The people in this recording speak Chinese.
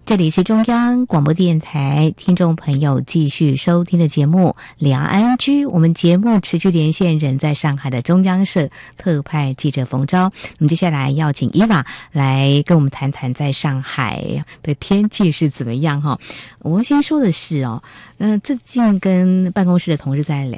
这里是中央广播电台，听众朋友继续收听的节目两岸安居。我们节目持续连线人在上海的中央社特派记者冯昭。我们接下来要请伊娃来跟我们谈谈在上海的天气是怎么样哈。我先说的是最近跟办公室的同事在